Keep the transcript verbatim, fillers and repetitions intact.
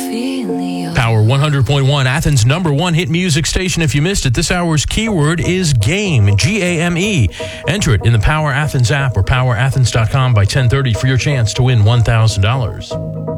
Power one hundred point one, Athens' number one hit music station. If you missed it, this hour's keyword is GAME, G A M E. Enter it in the Power Athens app or power athens dot com by ten thirty for your chance to win one thousand dollars.